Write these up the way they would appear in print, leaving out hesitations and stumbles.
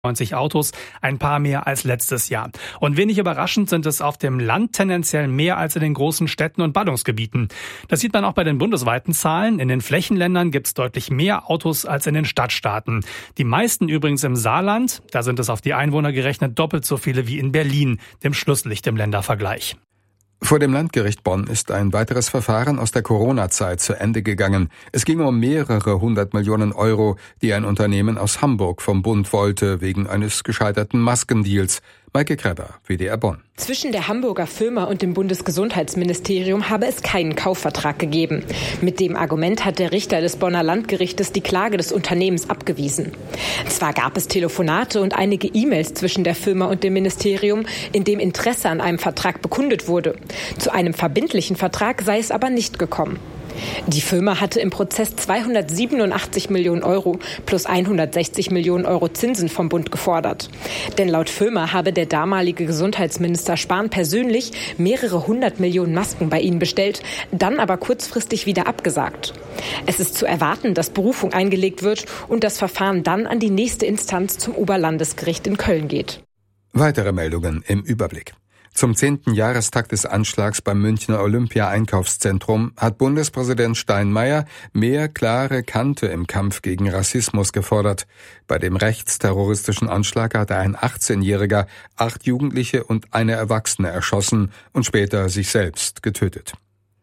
90 Autos, ein paar mehr als letztes Jahr. Und wenig überraschend sind es auf dem Land tendenziell mehr als in den großen Städten und Ballungsgebieten. Das sieht man auch bei den bundesweiten Zahlen. In den Flächenländern gibt es deutlich mehr Autos als in den Stadtstaaten. Die meisten übrigens im Saarland. Da sind es auf die Einwohner gerechnet doppelt so viele wie in Berlin, dem Schlusslicht im Ländervergleich. Vor dem Landgericht Bonn ist ein weiteres Verfahren aus der Corona-Zeit zu Ende gegangen. Es ging um mehrere 100 Millionen Euro, die ein Unternehmen aus Hamburg vom Bund wollte, wegen eines gescheiterten Maskendeals. Maike Kreber, WDR Bonn. Zwischen der Hamburger Firma und dem Bundesgesundheitsministerium habe es keinen Kaufvertrag gegeben. Mit dem Argument hat der Richter des Bonner Landgerichtes die Klage des Unternehmens abgewiesen. Zwar gab es Telefonate und einige E-Mails zwischen der Firma und dem Ministerium, in dem Interesse an einem Vertrag bekundet wurde. Zu einem verbindlichen Vertrag sei es aber nicht gekommen. Die Firma hatte im Prozess 287 Millionen Euro plus 160 Millionen Euro Zinsen vom Bund gefordert. Denn laut Firma habe der damalige Gesundheitsminister Spahn persönlich mehrere 100 Millionen Masken bei ihnen bestellt, dann aber kurzfristig wieder abgesagt. Es ist zu erwarten, dass Berufung eingelegt wird und das Verfahren dann an die nächste Instanz zum Oberlandesgericht in Köln geht. Weitere Meldungen im Überblick. Zum 10. Jahrestag des Anschlags beim Münchner Olympia-Einkaufszentrum hat Bundespräsident Steinmeier mehr klare Kante im Kampf gegen Rassismus gefordert. Bei dem rechtsterroristischen Anschlag hatte ein 18-Jähriger 8 Jugendliche und eine Erwachsene erschossen und später sich selbst getötet.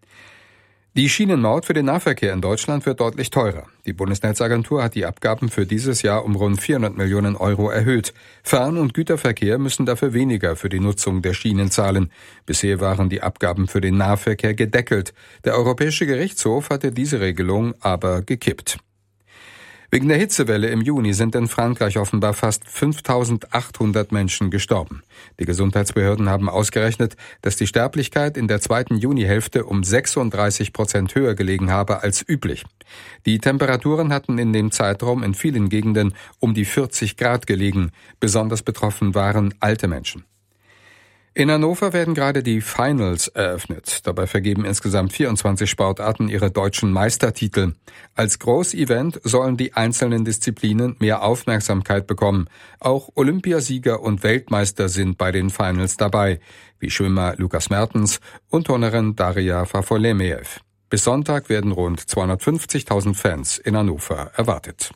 Die Schienenmaut für den Nahverkehr in Deutschland wird deutlich teurer. Die Bundesnetzagentur hat die Abgaben für dieses Jahr um rund 400 Millionen Euro erhöht. Fern- und Güterverkehr müssen dafür weniger für die Nutzung der Schienen zahlen. Bisher waren die Abgaben für den Nahverkehr gedeckelt. Der Europäische Gerichtshof hatte diese Regelung aber gekippt. Wegen der Hitzewelle im Juni sind in Frankreich offenbar fast 5.800 Menschen gestorben. Die Gesundheitsbehörden haben ausgerechnet, dass die Sterblichkeit in der zweiten Junihälfte um 36% höher gelegen habe als üblich. Die Temperaturen hatten in dem Zeitraum in vielen Gegenden um die 40 Grad gelegen. Besonders betroffen waren alte Menschen. In Hannover werden gerade die Finals eröffnet. Dabei vergeben insgesamt 24 Sportarten ihre deutschen Meistertitel. Als Großevent sollen die einzelnen Disziplinen mehr Aufmerksamkeit bekommen. Auch Olympiasieger und Weltmeister sind bei den Finals dabei, wie Schwimmer Lukas Mertens und Turnerin Daria Fafolemejew. Bis Sonntag werden rund 250.000 Fans in Hannover erwartet.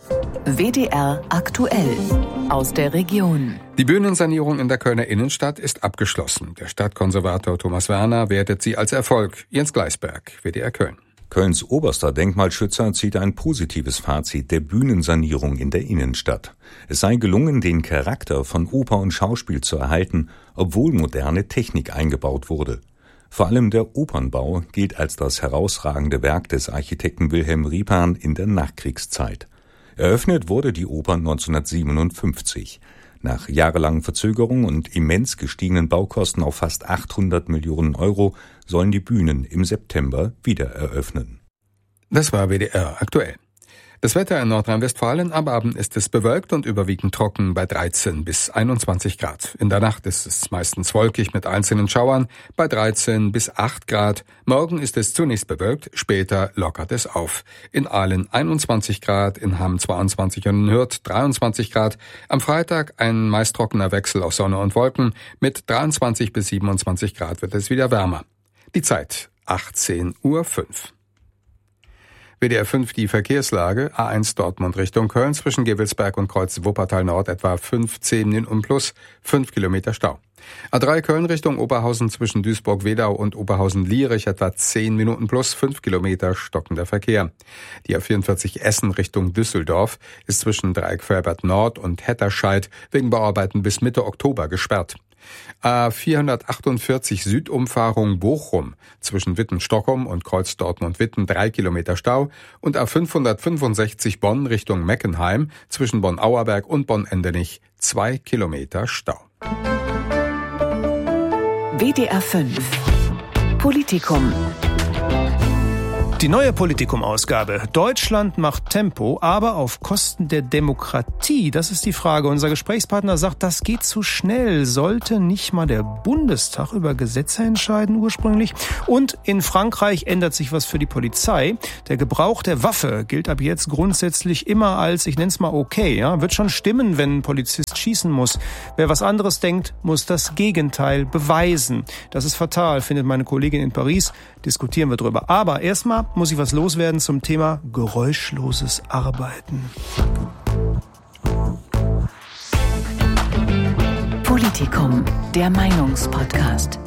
WDR aktuell aus der Region. Die Bühnensanierung in der Kölner Innenstadt ist abgeschlossen. Der Stadtkonservator Thomas Werner wertet sie als Erfolg. Jens Gleisberg, WDR Köln. Kölns oberster Denkmalschützer zieht ein positives Fazit der Bühnensanierung in der Innenstadt. Es sei gelungen, den Charakter von Oper und Schauspiel zu erhalten, obwohl moderne Technik eingebaut wurde. Vor allem der Opernbau gilt als das herausragende Werk des Architekten Wilhelm Riepan in der Nachkriegszeit. Eröffnet wurde die Oper 1957. Nach jahrelangen Verzögerungen und immens gestiegenen Baukosten auf fast 800 Millionen Euro sollen die Bühnen im September wieder eröffnen. Das war WDR aktuell. Das Wetter in Nordrhein-Westfalen: am Abend ist es bewölkt und überwiegend trocken bei 13 bis 21 Grad. In der Nacht ist es meistens wolkig mit einzelnen Schauern bei 13 bis 8 Grad. Morgen ist es zunächst bewölkt, später lockert es auf. In Aalen 21 Grad, in Hamm 22 und in Hürth 23 Grad. Am Freitag ein meist trockener Wechsel aus Sonne und Wolken. Mit 23 bis 27 Grad wird es wieder wärmer. Die Zeit 18:05 Uhr. WDR 5 die Verkehrslage: A1 Dortmund Richtung Köln zwischen Gevelsberg und Kreuz Wuppertal Nord etwa 15 Minuten plus 5 Kilometer Stau. A3 Köln Richtung Oberhausen zwischen Duisburg-Wedau und Oberhausen-Lierich etwa 10 Minuten plus 5 Kilometer stockender Verkehr. Die A44 Essen Richtung Düsseldorf ist zwischen Dreieck Felbert Nord und Hetterscheid wegen Bauarbeiten bis Mitte Oktober gesperrt. A448 Südumfahrung Bochum zwischen Witten-Stockholm und Kreuz Dortmund-Witten 3 Kilometer Stau und A565 Bonn Richtung Meckenheim zwischen Bonn-Auerberg und Bonn-Endenich 2 Kilometer Stau. WDR 5 Politikum. Die neue Politikum-Ausgabe. Deutschland macht Tempo, aber auf Kosten der Demokratie. Das ist die Frage. Unser Gesprächspartner sagt, das geht zu schnell. Sollte nicht mal der Bundestag über Gesetze entscheiden ursprünglich? Und in Frankreich ändert sich was für die Polizei. Der Gebrauch der Waffe gilt ab jetzt grundsätzlich immer als, ich nenne es mal okay. Ja? Wird schon stimmen, wenn ein Polizist schießen muss. Wer was anderes denkt, muss das Gegenteil beweisen. Das ist fatal, findet meine Kollegin in Paris. Diskutieren wir drüber. Aber erstmal muss ich was loswerden zum Thema geräuschloses Arbeiten. Politikum, der Meinungspodcast.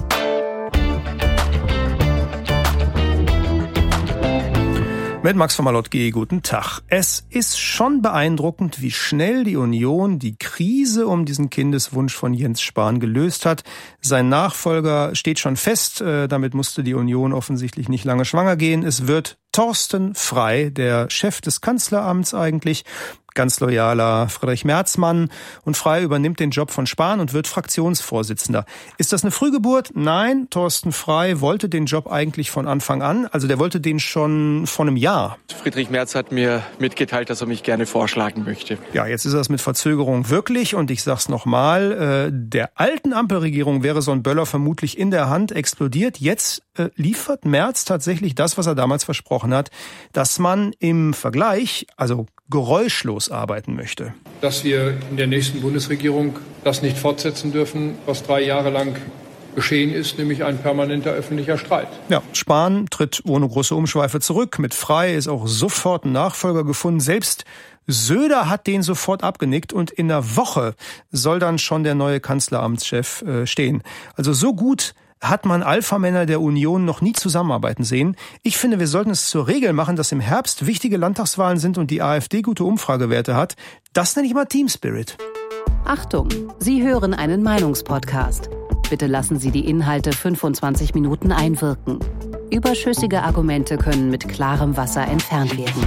Mit Max von Malotki, guten Tag. Es ist schon beeindruckend, wie schnell die Union die Krise um diesen Kindeswunsch von Jens Spahn gelöst hat. Sein Nachfolger steht schon fest, damit musste die Union offensichtlich nicht lange schwanger gehen. Es wird Thorsten Frey, der Chef des Kanzleramts eigentlich, ganz loyaler Friedrich Merzmann, und Frey übernimmt den Job von Spahn und wird Fraktionsvorsitzender. Ist das eine Frühgeburt? Nein, Thorsten Frey wollte den Job eigentlich von Anfang an, also der wollte den schon vor einem Jahr. Friedrich Merz hat mir mitgeteilt, dass er mich gerne vorschlagen möchte. Ja, jetzt ist das mit Verzögerung wirklich, und ich sag's nochmal, der alten Ampelregierung wäre so ein Böller vermutlich in der Hand explodiert. Jetzt liefert Merz tatsächlich das, was er damals versprochen hat, dass man im Vergleich, also geräuschlos arbeiten möchte. Dass wir in der nächsten Bundesregierung das nicht fortsetzen dürfen, was 3 Jahre lang geschehen ist, nämlich ein permanenter öffentlicher Streit. Ja, Spahn tritt ohne große Umschweife zurück. Mit Frey ist auch sofort ein Nachfolger gefunden. Selbst Söder hat den sofort abgenickt, und in einer Woche soll dann schon der neue Kanzleramtschef stehen. Also so gut hat man Alpha-Männer der Union noch nie zusammenarbeiten sehen. Ich finde, wir sollten es zur Regel machen, dass im Herbst wichtige Landtagswahlen sind und die AfD gute Umfragewerte hat. Das nenne ich mal Team Spirit. Achtung, Sie hören einen Meinungspodcast. Bitte lassen Sie die Inhalte 25 Minuten einwirken. Überschüssige Argumente können mit klarem Wasser entfernt werden.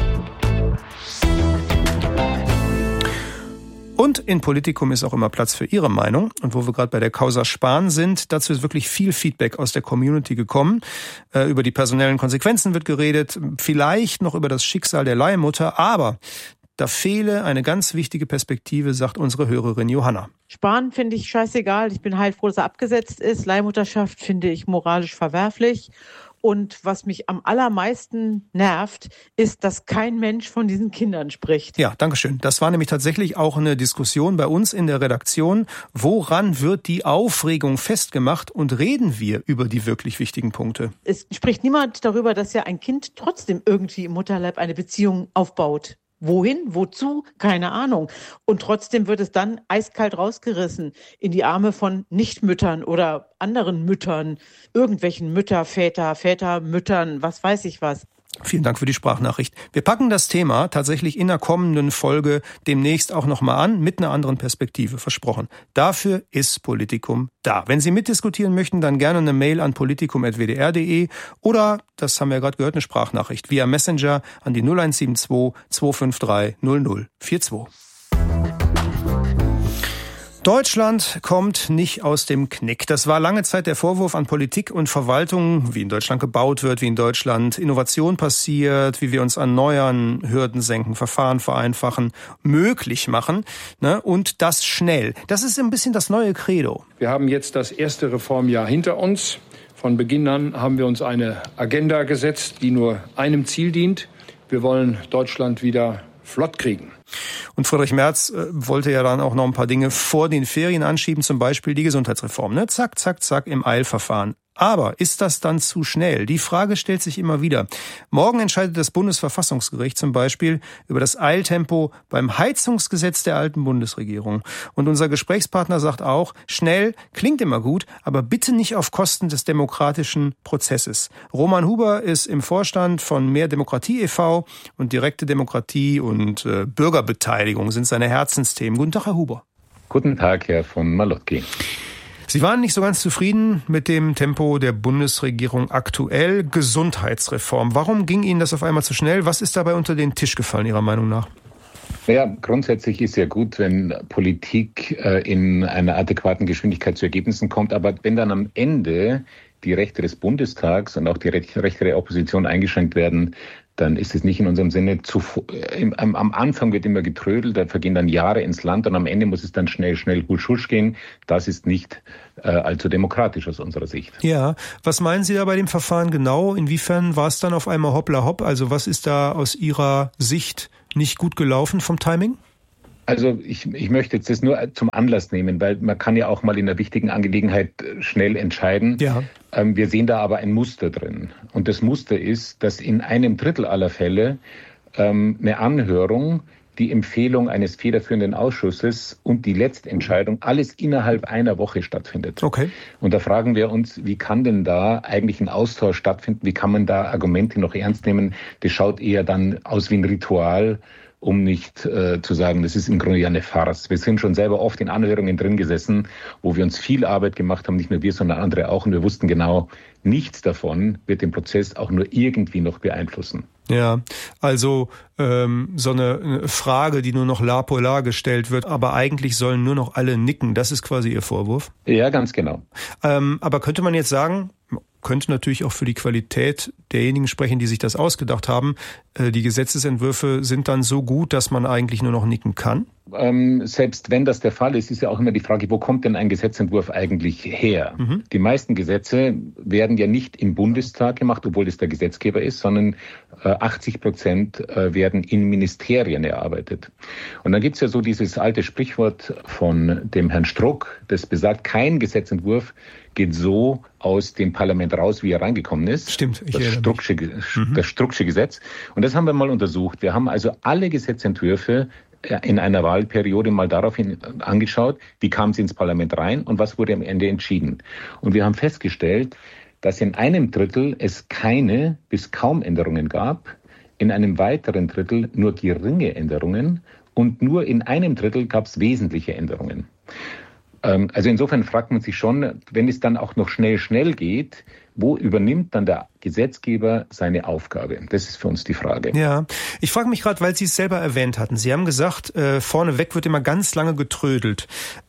Und in Politikum ist auch immer Platz für Ihre Meinung. Und wo wir gerade bei der Causa Spahn sind, dazu ist wirklich viel Feedback aus der Community gekommen. Über die personellen Konsequenzen wird geredet, vielleicht noch über das Schicksal der Leihmutter, aber da fehle eine ganz wichtige Perspektive, sagt unsere Hörerin Johanna. Spahn finde ich scheißegal. Ich bin heilfroh, dass er abgesetzt ist. Leihmutterschaft finde ich moralisch verwerflich. Und was mich am allermeisten nervt, ist, dass kein Mensch von diesen Kindern spricht. Ja, danke schön. Das war nämlich tatsächlich auch eine Diskussion bei uns in der Redaktion. Woran wird die Aufregung festgemacht, und reden wir über die wirklich wichtigen Punkte? Es spricht niemand darüber, dass ja ein Kind trotzdem irgendwie im Mutterleib eine Beziehung aufbaut. Wohin? Wozu? Keine Ahnung. Und trotzdem wird es dann eiskalt rausgerissen in die Arme von Nichtmüttern oder anderen Müttern, irgendwelchen Vätermüttern, was weiß ich was. Vielen Dank für die Sprachnachricht. Wir packen das Thema tatsächlich in einer kommenden Folge demnächst auch nochmal an, mit einer anderen Perspektive, versprochen. Dafür ist Politikum da. Wenn Sie mitdiskutieren möchten, dann gerne eine Mail an politikum@wdr.de oder, das haben wir ja gerade gehört, eine Sprachnachricht via Messenger an die 0172 253 0042. Deutschland kommt nicht aus dem Knick. Das war lange Zeit der Vorwurf an Politik und Verwaltung, wie in Deutschland gebaut wird, wie in Deutschland Innovation passiert, wie wir uns erneuern, Hürden senken, Verfahren vereinfachen, möglich machen, ne? Und das schnell. Das ist ein bisschen das neue Credo. Wir haben jetzt das erste Reformjahr hinter uns. Von Beginn an haben wir uns eine Agenda gesetzt, die nur einem Ziel dient. Wir wollen Deutschland wieder flott kriegen. Und Friedrich Merz wollte ja dann auch noch ein paar Dinge vor den Ferien anschieben, zum Beispiel die Gesundheitsreform. Ne? Zack, zack, zack im Eilverfahren. Aber ist das dann zu schnell? Die Frage stellt sich immer wieder. Morgen entscheidet das Bundesverfassungsgericht zum Beispiel über das Eiltempo beim Heizungsgesetz der alten Bundesregierung. Und unser Gesprächspartner sagt auch, schnell klingt immer gut, aber bitte nicht auf Kosten des demokratischen Prozesses. Roman Huber ist im Vorstand von Mehr Demokratie e.V. und direkte Demokratie und Bürgerbeteiligung sind seine Herzensthemen. Guten Tag, Herr Huber. Guten Tag, Herr von Malotki. Sie waren nicht so ganz zufrieden mit dem Tempo der Bundesregierung aktuell. Gesundheitsreform. Warum ging Ihnen das auf einmal zu schnell? Was ist dabei unter den Tisch gefallen, Ihrer Meinung nach? Ja, grundsätzlich ist ja gut, wenn Politik in einer adäquaten Geschwindigkeit zu Ergebnissen kommt. Aber wenn dann am Ende die Rechte des Bundestags und auch die Rechte der Opposition eingeschränkt werden, dann ist es nicht in unserem Sinne. Am Anfang wird immer getrödelt, da vergehen dann Jahre ins Land und am Ende muss es dann schnell husch husch gehen. Das ist nicht allzu demokratisch aus unserer Sicht. Ja, was meinen Sie da bei dem Verfahren genau? Inwiefern war es dann auf einmal hoppla hopp? Also was ist da aus Ihrer Sicht nicht gut gelaufen vom Timing? Also ich möchte jetzt das nur zum Anlass nehmen, weil man kann ja auch mal in einer wichtigen Angelegenheit schnell entscheiden. Ja. Wir sehen da aber ein Muster drin. Und das Muster ist, dass in 1/3 aller Fälle eine Anhörung, die Empfehlung eines federführenden Ausschusses und die Letztentscheidung alles innerhalb einer Woche stattfindet. Okay. Und da fragen wir uns, wie kann denn da eigentlich ein Austausch stattfinden? Wie kann man da Argumente noch ernst nehmen? Das schaut eher dann aus wie ein Ritual, um nicht zu sagen, das ist im Grunde ja eine Farce. Wir sind schon selber oft in Anhörungen drin gesessen, wo wir uns viel Arbeit gemacht haben, nicht nur wir, sondern andere auch. Und wir wussten genau, nichts davon wird den Prozess auch nur irgendwie noch beeinflussen. Ja, also so eine Frage, die nur noch la polar gestellt wird, aber eigentlich sollen nur noch alle nicken. Das ist quasi Ihr Vorwurf? Ja, ganz genau. Aber könnte man jetzt sagen, könnte natürlich auch für die Qualität derjenigen sprechen, die sich das ausgedacht haben, die Gesetzesentwürfe sind dann so gut, dass man eigentlich nur noch nicken kann? Selbst wenn das der Fall ist, ist ja auch immer die Frage, wo kommt denn ein Gesetzentwurf eigentlich her? Mhm. Die meisten Gesetze werden ja nicht im Bundestag gemacht, obwohl es der Gesetzgeber ist, sondern 80% werden in Ministerien erarbeitet. Und dann gibt's ja so dieses alte Sprichwort von dem Herrn Struck, das besagt, kein Gesetzentwurf geht so aus dem Parlament raus, wie er reingekommen ist. Stimmt. Das Strucksche Gesetz. Und das haben wir mal untersucht. Wir haben also alle Gesetzentwürfe in einer Wahlperiode mal daraufhin angeschaut, wie kam sie ins Parlament rein und was wurde am Ende entschieden. Und wir haben festgestellt, dass in 1/3 es keine bis kaum Änderungen gab, in einem weiteren Drittel nur geringe Änderungen und nur in 1/3 gab es wesentliche Änderungen. Also insofern fragt man sich schon, wenn es dann auch noch schnell geht, wo übernimmt dann der Gesetzgeber seine Aufgabe? Das ist für uns die Frage. Ja, ich frage mich gerade, weil Sie es selber erwähnt hatten. Sie haben gesagt, vorneweg wird immer ganz lange getrödelt.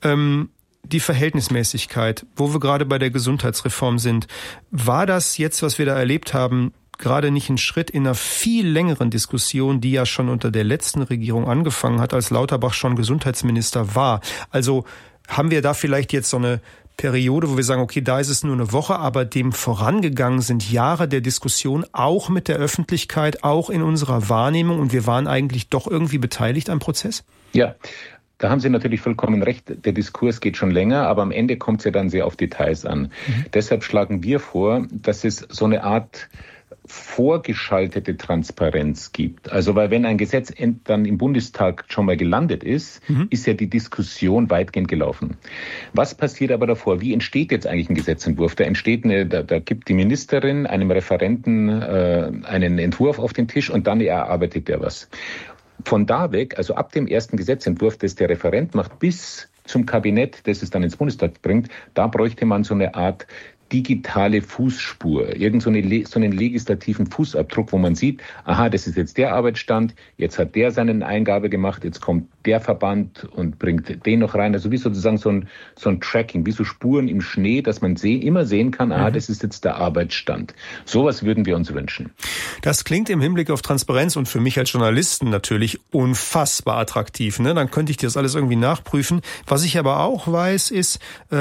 Die Verhältnismäßigkeit, wo wir gerade bei der Gesundheitsreform sind, war das jetzt, was wir da erlebt haben, gerade nicht ein Schritt in einer viel längeren Diskussion, die ja schon unter der letzten Regierung angefangen hat, als Lauterbach schon Gesundheitsminister war? Also haben wir da vielleicht jetzt so eine Periode, wo wir sagen, okay, da ist es nur eine Woche, aber dem vorangegangen sind Jahre der Diskussion, auch mit der Öffentlichkeit, auch in unserer Wahrnehmung, und wir waren eigentlich doch irgendwie beteiligt am Prozess? Ja, da haben Sie natürlich vollkommen recht. Der Diskurs geht schon länger, aber am Ende kommt es ja dann sehr auf Details an. Deshalb schlagen wir vor, dass es so eine Art vorgeschaltete Transparenz gibt. Also weil wenn ein Gesetz dann im Bundestag schon mal gelandet ist, ist ja die Diskussion weitgehend gelaufen. Was passiert aber davor? Wie entsteht jetzt eigentlich ein Gesetzentwurf? Da gibt die Ministerin einem Referenten einen Entwurf auf den Tisch und dann erarbeitet er was. Von da weg, also ab dem ersten Gesetzentwurf, das der Referent macht, bis zum Kabinett, das es dann ins Bundestag bringt, da bräuchte man so eine Art digitale Fußspur, so einen legislativen Fußabdruck, wo man sieht, aha, das ist jetzt der Arbeitsstand, jetzt hat der seine Eingabe gemacht, jetzt kommt der Verband und bringt den noch rein. Also wie sozusagen so ein Tracking, wie so Spuren im Schnee, dass man immer sehen kann, aha, das ist jetzt der Arbeitsstand. Sowas würden wir uns wünschen. Das klingt im Hinblick auf Transparenz und für mich als Journalisten natürlich unfassbar attraktiv. Ne? Dann könnte ich das alles irgendwie nachprüfen. Was ich aber auch weiß, ist,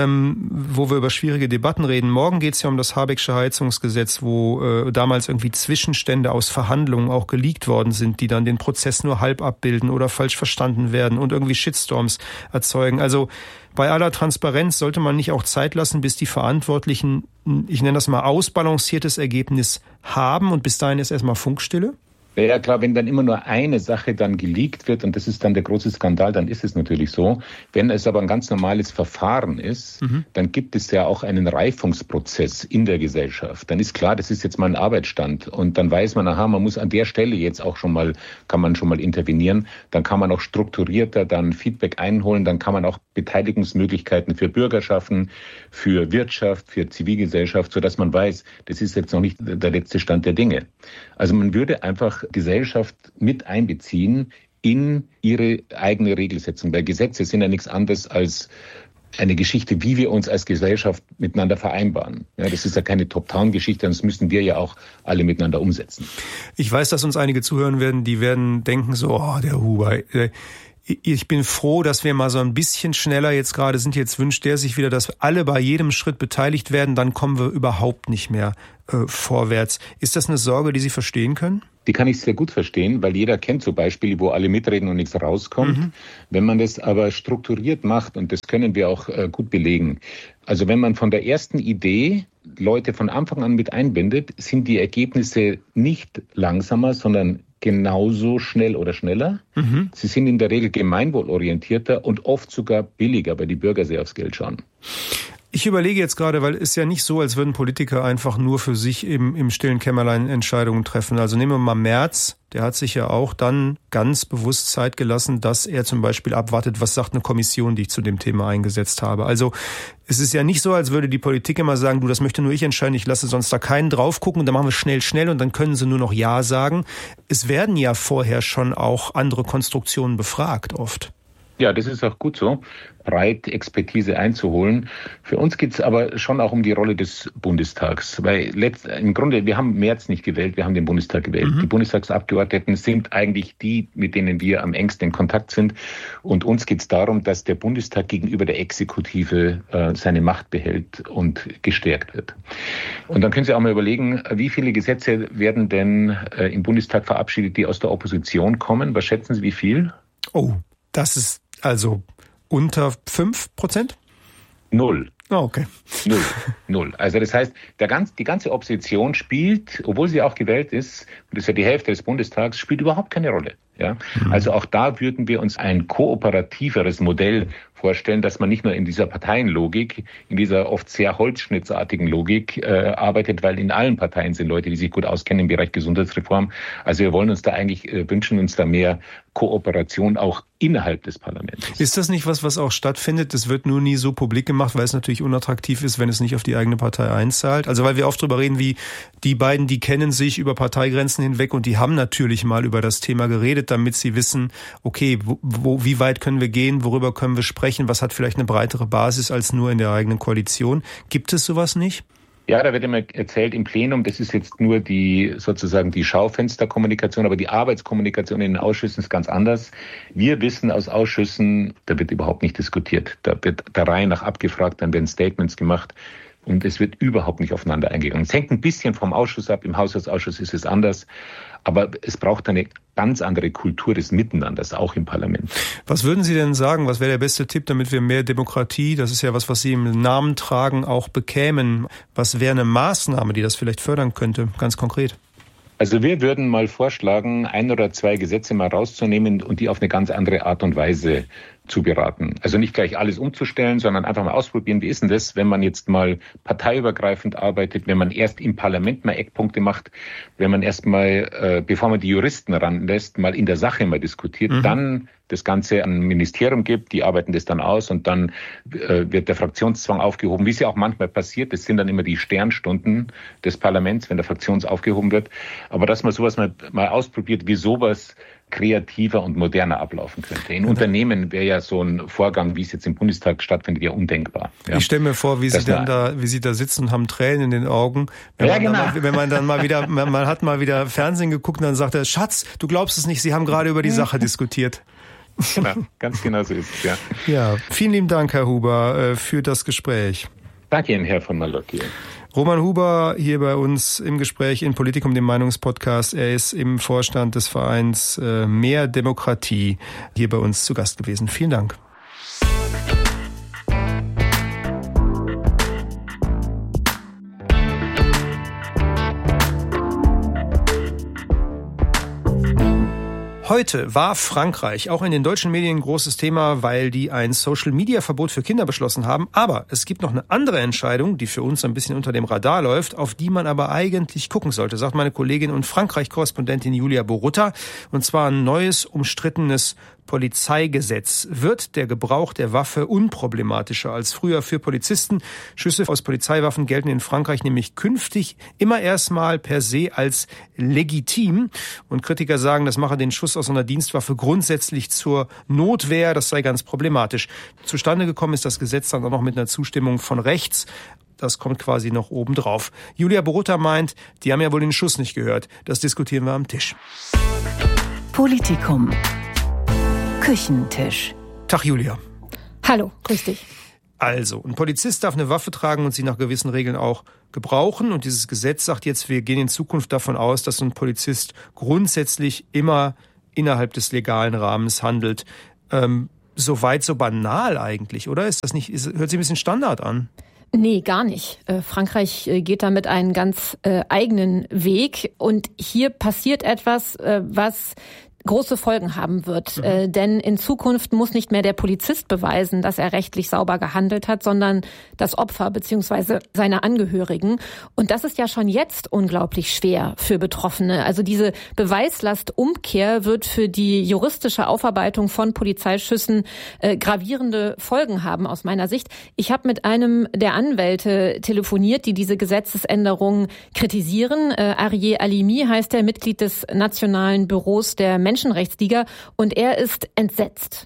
wo wir über schwierige Debatten reden, morgen geht es ja um das Habecksche Heizungsgesetz, wo damals irgendwie Zwischenstände aus Verhandlungen auch geleakt worden sind, die dann den Prozess nur halb abbilden oder falsch verstanden werden und irgendwie Shitstorms erzeugen. Also bei aller Transparenz sollte man nicht auch Zeit lassen, bis die Verantwortlichen, ich nenne das mal, ausbalanciertes Ergebnis haben und bis dahin ist erstmal Funkstille? Ja klar, wenn dann immer nur eine Sache dann geleakt wird und das ist dann der große Skandal, dann ist es natürlich so. Wenn es aber ein ganz normales Verfahren ist, dann gibt es ja auch einen Reifungsprozess in der Gesellschaft. Dann ist klar, das ist jetzt mal ein Arbeitsstand und dann weiß man, aha, man muss an der Stelle jetzt auch kann man schon mal intervenieren. Dann kann man auch strukturierter dann Feedback einholen, dann kann man auch Beteiligungsmöglichkeiten für Bürger schaffen, für Wirtschaft, für Zivilgesellschaft, sodass man weiß, das ist jetzt noch nicht der letzte Stand der Dinge. Also man würde einfach Gesellschaft mit einbeziehen in ihre eigene Regelsetzung. Weil Gesetze sind ja nichts anderes als eine Geschichte, wie wir uns als Gesellschaft miteinander vereinbaren. Ja, das ist ja keine Top-Down-Geschichte, das müssen wir ja auch alle miteinander umsetzen. Ich weiß, dass uns einige zuhören werden, die werden denken so, der Huber, ich bin froh, dass wir mal so ein bisschen schneller jetzt gerade sind. Jetzt wünscht der sich wieder, dass alle bei jedem Schritt beteiligt werden, dann kommen wir überhaupt nicht mehr vorwärts. Ist das eine Sorge, die Sie verstehen können? Die kann ich sehr gut verstehen, weil jeder kennt so Beispiele, wo alle mitreden und nichts rauskommt. Mhm. Wenn man das aber strukturiert macht, und das können wir auch gut belegen, also wenn man von der ersten Idee Leute von Anfang an mit einbindet, sind die Ergebnisse nicht langsamer, sondern genauso schnell oder schneller. Mhm. Sie sind in der Regel gemeinwohlorientierter und oft sogar billiger, weil die Bürger sehr aufs Geld schauen. Ich überlege jetzt gerade, weil es ist ja nicht so, als würden Politiker einfach nur für sich im stillen Kämmerlein Entscheidungen treffen. Also nehmen wir mal Merz, der hat sich ja auch dann ganz bewusst Zeit gelassen, dass er zum Beispiel abwartet, was sagt eine Kommission, die ich zu dem Thema eingesetzt habe. Also es ist ja nicht so, als würde die Politik immer sagen, du, das möchte nur ich entscheiden, ich lasse sonst da keinen drauf gucken und dann machen wir schnell und dann können sie nur noch Ja sagen. Es werden ja vorher schon auch andere Konstruktionen befragt oft. Ja, das ist auch gut so, breit Expertise einzuholen. Für uns geht es aber schon auch um die Rolle des Bundestags, weil im Grunde, wir haben Merz nicht gewählt, wir haben den Bundestag gewählt. Mhm. Die Bundestagsabgeordneten sind eigentlich die, mit denen wir am engsten in Kontakt sind. Und uns geht es darum, dass der Bundestag gegenüber der Exekutive seine Macht behält und gestärkt wird. Und dann können Sie auch mal überlegen, wie viele Gesetze werden denn im Bundestag verabschiedet, die aus der Opposition kommen? Was schätzen Sie, wie viel? Oh, das ist also unter 5%? 0. Oh, okay. 0. Also das heißt, die ganze Opposition spielt, obwohl sie auch gewählt ist, und das ist ja die Hälfte des Bundestags, spielt überhaupt keine Rolle. Ja? Also auch da würden wir uns ein kooperativeres Modell vorstellen, dass man nicht nur in dieser Parteienlogik, in dieser oft sehr holzschnittsartigen Logik arbeitet, weil in allen Parteien sind Leute, die sich gut auskennen im Bereich Gesundheitsreform. Also wir wollen uns da eigentlich, wünschen uns da mehr Kooperation auch innerhalb des Parlaments. Ist das nicht was auch stattfindet? Das wird nur nie so publik gemacht, weil es natürlich unattraktiv ist, wenn es nicht auf die eigene Partei einzahlt. Also weil wir oft drüber reden, wie die beiden, die kennen sich über Parteigrenzen hinweg und die haben natürlich mal über das Thema geredet, damit sie wissen, okay, wie weit können wir gehen, worüber können wir sprechen, was hat vielleicht eine breitere Basis als nur in der eigenen Koalition. Gibt es sowas nicht? Ja, da wird immer erzählt im Plenum, das ist jetzt nur die Schaufensterkommunikation, aber die Arbeitskommunikation in den Ausschüssen ist ganz anders. Wir wissen aus Ausschüssen, da wird überhaupt nicht diskutiert. Da wird der Reihe nach abgefragt, dann werden Statements gemacht und es wird überhaupt nicht aufeinander eingegangen. Es hängt ein bisschen vom Ausschuss ab, im Haushaltsausschuss ist es anders, aber es braucht eine ganz andere Kultur des Miteinanders, auch im Parlament. Was würden Sie denn sagen, was wäre der beste Tipp, damit wir mehr Demokratie, das ist ja was Sie im Namen tragen, auch bekämen? Was wäre eine Maßnahme, die das vielleicht fördern könnte, ganz konkret? Also wir würden mal vorschlagen, 1 oder 2 Gesetze mal rauszunehmen und die auf eine ganz andere Art und Weise zu beraten. Also nicht gleich alles umzustellen, sondern einfach mal ausprobieren, wie ist denn das, wenn man jetzt mal parteiübergreifend arbeitet, wenn man erst im Parlament mal Eckpunkte macht, wenn man erst mal, bevor man die Juristen ranlässt, mal in der Sache mal diskutiert, dann das Ganze an ein Ministerium gibt, die arbeiten das dann aus und dann wird der Fraktionszwang aufgehoben, wie es ja auch manchmal passiert. Das sind dann immer die Sternstunden des Parlaments, wenn der Fraktions aufgehoben wird. Aber dass man sowas mal ausprobiert, wie sowas kreativer und moderner ablaufen könnte. In Unternehmen wäre ja so ein Vorgang, wie es jetzt im Bundestag stattfindet, ja undenkbar. Ja. Ich stelle mir vor, wie Sie da sitzen und haben Tränen in den Augen. Wenn man dann mal wieder, man hat mal wieder Fernsehen geguckt und dann sagt er, Schatz, du glaubst es nicht, Sie haben gerade über die Sache diskutiert. Genau, ganz genau so ist es, ja. Ja, vielen lieben Dank, Herr Huber, für das Gespräch. Danke Ihnen, Herr von Malocki. Roman Huber hier bei uns im Gespräch in Politikum, dem Meinungspodcast. Er ist im Vorstand des Vereins Mehr Demokratie hier bei uns zu Gast gewesen. Vielen Dank. Heute war Frankreich auch in den deutschen Medien ein großes Thema, weil die ein Social-Media-Verbot für Kinder beschlossen haben. Aber es gibt noch eine andere Entscheidung, die für uns ein bisschen unter dem Radar läuft, auf die man aber eigentlich gucken sollte, sagt meine Kollegin und Frankreich-Korrespondentin Julia Borutta. Und zwar ein neues, umstrittenes Polizeigesetz wird der Gebrauch der Waffe unproblematischer als früher für Polizisten. Schüsse aus Polizeiwaffen gelten in Frankreich nämlich künftig immer erstmal per se als legitim. Und Kritiker sagen, das mache den Schuss aus einer Dienstwaffe grundsätzlich zur Notwehr. Das sei ganz problematisch. Zustande gekommen ist das Gesetz dann auch noch mit einer Zustimmung von rechts. Das kommt quasi noch obendrauf. Julia Borutta meint, die haben ja wohl den Schuss nicht gehört. Das diskutieren wir am Tisch. Politikum. Küchentisch. Tag, Julia. Hallo, grüß dich. Also, ein Polizist darf eine Waffe tragen und sie nach gewissen Regeln auch gebrauchen. Und dieses Gesetz sagt jetzt, wir gehen in Zukunft davon aus, dass ein Polizist grundsätzlich immer innerhalb des legalen Rahmens handelt. So weit, so banal eigentlich, oder? Ist das nicht, hört sich ein bisschen Standard an? Nee, gar nicht. Frankreich geht damit einen ganz eigenen Weg. Und hier passiert etwas, was große Folgen haben wird. Denn in Zukunft muss nicht mehr der Polizist beweisen, dass er rechtlich sauber gehandelt hat, sondern das Opfer bzw. seine Angehörigen. Und das ist ja schon jetzt unglaublich schwer für Betroffene. Also diese Beweislastumkehr wird für die juristische Aufarbeitung von Polizeischüssen gravierende Folgen haben aus meiner Sicht. Ich habe mit einem der Anwälte telefoniert, die diese Gesetzesänderung kritisieren. Arié Halimi heißt er, Mitglied des Nationalen Büros der Menschenrechtsliga, und er ist entsetzt.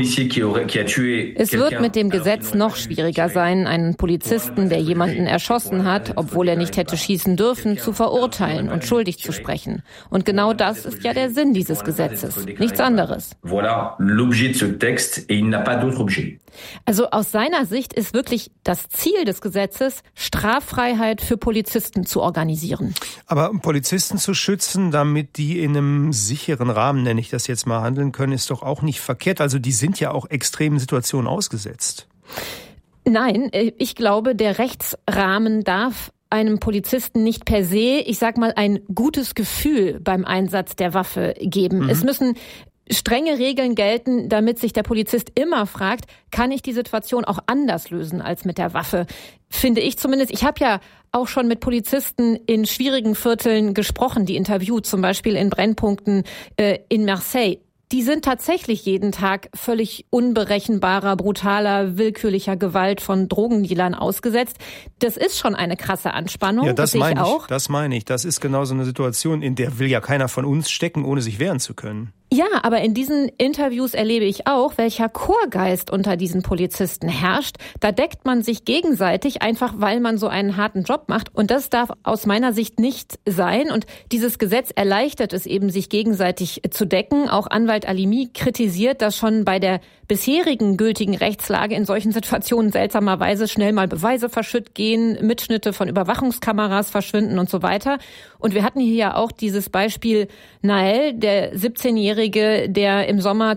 Es wird mit dem Gesetz noch schwieriger sein, einen Polizisten, der jemanden erschossen hat, obwohl er nicht hätte schießen dürfen, zu verurteilen und schuldig zu sprechen. Und genau das ist ja der Sinn dieses Gesetzes, nichts anderes. Also aus seiner Sicht ist wirklich das Ziel des Gesetzes, Straffreiheit für Polizisten zu organisieren. Aber Polizisten zu schützen, damit die in einem sicheren Rahmen, nenne ich das jetzt mal, handeln können, ist doch auch nicht verkehrt. Also die sind ja auch extremen Situationen ausgesetzt. Nein, ich glaube, der Rechtsrahmen darf einem Polizisten nicht per se, ich sag mal, ein gutes Gefühl beim Einsatz der Waffe geben. Es müssen strenge Regeln gelten, damit sich der Polizist immer fragt, kann ich die Situation auch anders lösen als mit der Waffe? Finde ich zumindest. Ich habe ja auch schon mit Polizisten in schwierigen Vierteln gesprochen, die interviewt, zum Beispiel in Brennpunkten in Marseille. Die sind tatsächlich jeden Tag völlig unberechenbarer, brutaler, willkürlicher Gewalt von Drogendealern ausgesetzt. Das ist schon eine krasse Anspannung. Ja, das meine ich auch. Das meine ich. Das ist genau so eine Situation, in der will ja keiner von uns stecken, ohne sich wehren zu können. Ja, aber in diesen Interviews erlebe ich auch, welcher Chorgeist unter diesen Polizisten herrscht. Da deckt man sich gegenseitig, einfach weil man so einen harten Job macht. Und das darf aus meiner Sicht nicht sein. Und dieses Gesetz erleichtert es eben, sich gegenseitig zu decken. Auch Anwalt Halimi kritisiert, dass schon bei der bisherigen gültigen Rechtslage in solchen Situationen seltsamerweise schnell mal Beweise verschütt gehen, Mitschnitte von Überwachungskameras verschwinden und so weiter. Und wir hatten hier ja auch dieses Beispiel Nael, der 17-Jährige, der im Sommer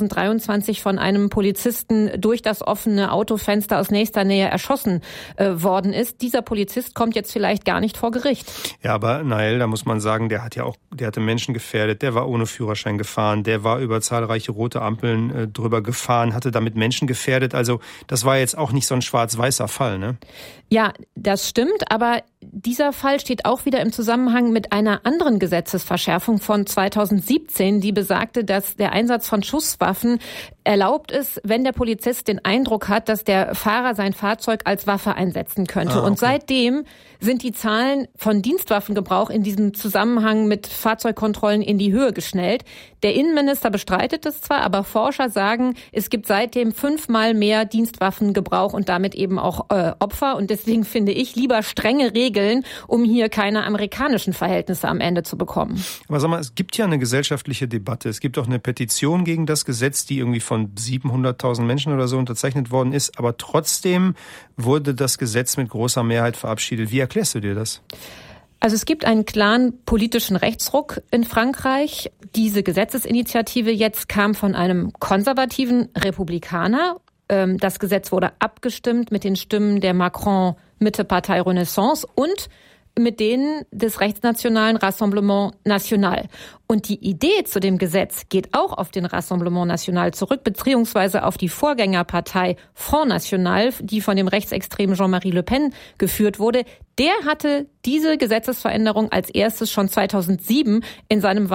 2023 von einem Polizisten durch das offene Autofenster aus nächster Nähe erschossen worden ist. Dieser Polizist kommt jetzt vielleicht gar nicht vor Gericht. Ja, aber Nael, da muss man sagen, der hatte Menschen gefährdet, der war ohne Führerschein gefahren, der war über zahlreiche rote Ampeln drüber gefahren, hatte damit Menschen gefährdet. Also das war jetzt auch nicht so ein schwarz-weißer Fall, ne? Ja, das stimmt, aber dieser Fall steht auch wieder im Zusammenhang mit einer anderen Gesetzesverschärfung von 2017, die besagte, dass der Einsatz von Schusswaffen erlaubt ist, wenn der Polizist den Eindruck hat, dass der Fahrer sein Fahrzeug als Waffe einsetzen könnte. Okay. Und seitdem sind die Zahlen von Dienstwaffengebrauch in diesem Zusammenhang mit Fahrzeugkontrollen in die Höhe geschnellt. Der Innenminister bestreitet es zwar, aber Forscher sagen, es gibt seitdem 5-mal mehr Dienstwaffengebrauch und damit eben auch Opfer. Und deswegen finde ich lieber strenge Regeln, um hier keine amerikanischen Verhältnisse am Ende zu bekommen. Aber sag mal, es gibt ja eine gesellschaftliche Debatte. Es gibt auch eine Petition gegen das Gesetz, die irgendwie von 700.000 Menschen oder so unterzeichnet worden ist. Aber trotzdem wurde das Gesetz mit großer Mehrheit verabschiedet. Wie erklärst du dir das? Also es gibt einen klaren politischen Rechtsruck in Frankreich. Diese Gesetzesinitiative jetzt kam von einem konservativen Republikaner. Das Gesetz wurde abgestimmt mit den Stimmen der Macron-Mitte-Partei Renaissance und mit denen des rechtsnationalen Rassemblement National. Und die Idee zu dem Gesetz geht auch auf den Rassemblement National zurück, beziehungsweise auf die Vorgängerpartei Front National, die von dem rechtsextremen Jean-Marie Le Pen geführt wurde. Der hatte diese Gesetzesveränderung als erstes schon 2007 in seinem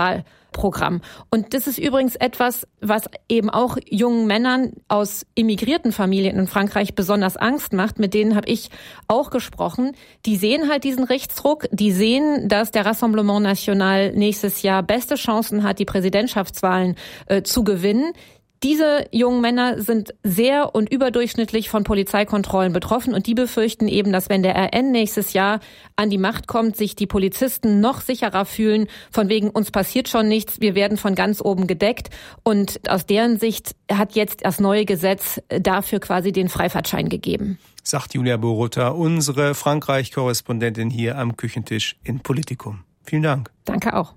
Programm. Und das ist übrigens etwas, was eben auch jungen Männern aus immigrierten Familien in Frankreich besonders Angst macht. Mit denen habe ich auch gesprochen. Die sehen halt diesen Rechtsruck. Die sehen, dass der Rassemblement National nächstes Jahr beste Chancen hat, die Präsidentschaftswahlen zu gewinnen. Diese jungen Männer sind sehr und überdurchschnittlich von Polizeikontrollen betroffen und die befürchten eben, dass wenn der RN nächstes Jahr an die Macht kommt, sich die Polizisten noch sicherer fühlen, von wegen uns passiert schon nichts, wir werden von ganz oben gedeckt und aus deren Sicht hat jetzt das neue Gesetz dafür quasi den Freifahrtschein gegeben. Sagt Julia Borutta, unsere Frankreich-Korrespondentin hier am Küchentisch in Politikum. Vielen Dank. Danke auch.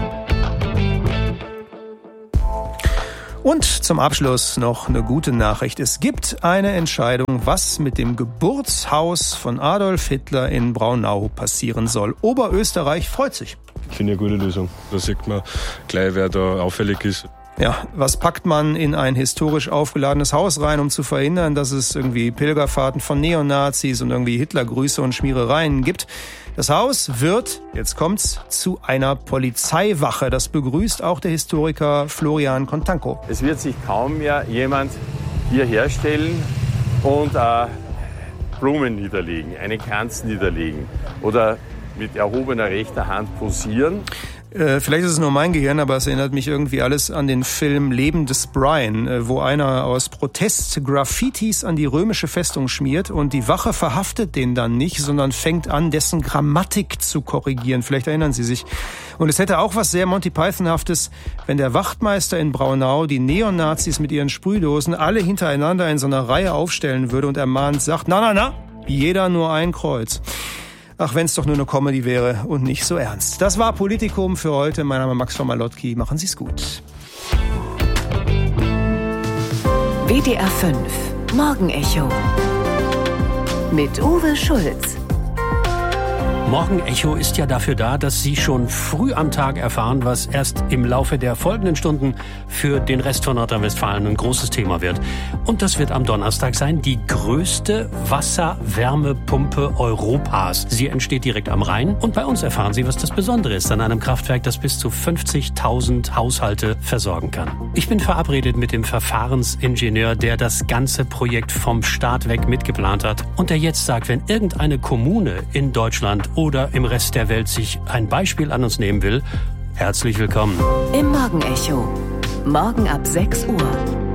Und zum Abschluss noch eine gute Nachricht. Es gibt eine Entscheidung, was mit dem Geburtshaus von Adolf Hitler in Braunau passieren soll. Oberösterreich freut sich. Ich finde eine gute Lösung. Da sieht man gleich, wer da auffällig ist. Ja, was packt man in ein historisch aufgeladenes Haus rein, um zu verhindern, dass es irgendwie Pilgerfahrten von Neonazis und irgendwie Hitlergrüße und Schmierereien gibt? Das Haus wird, jetzt kommt's, zu einer Polizeiwache. Das begrüßt auch der Historiker Florian Contanco. Es wird sich kaum mehr jemand hier herstellen und Blumen niederlegen, einen Kranz niederlegen oder mit erhobener rechter Hand posieren. Vielleicht ist es nur mein Gehirn, aber es erinnert mich irgendwie alles an den Film Leben des Brian, wo einer aus Protest Graffitis an die römische Festung schmiert und die Wache verhaftet den dann nicht, sondern fängt an, dessen Grammatik zu korrigieren. Vielleicht erinnern Sie sich. Und es hätte auch was sehr Monty Python-haftes, wenn der Wachtmeister in Braunau die Neonazis mit ihren Sprühdosen alle hintereinander in so einer Reihe aufstellen würde und ermahnt sagt, na, jeder nur ein Kreuz. Ach, wenn es doch nur eine Comedy wäre und nicht so ernst. Das war Politikum für heute. Mein Name ist Max von Malotki. Machen Sie es gut. WDR 5 Morgenecho mit Uwe Schulz. Morgenecho ist ja dafür da, dass Sie schon früh am Tag erfahren, was erst im Laufe der folgenden Stunden für den Rest von Nordrhein-Westfalen ein großes Thema wird. Und das wird am Donnerstag sein, die größte Wasserwärmepumpe Europas. Sie entsteht direkt am Rhein und bei uns erfahren Sie, was das Besondere ist an einem Kraftwerk, das bis zu 50.000 Haushalte versorgen kann. Ich bin verabredet mit dem Verfahrensingenieur, der das ganze Projekt vom Start weg mitgeplant hat und der jetzt sagt, wenn irgendeine Kommune in Deutschland oder im Rest der Welt sich ein Beispiel an uns nehmen will, herzlich willkommen. Im Morgenecho. Morgen ab 6 Uhr.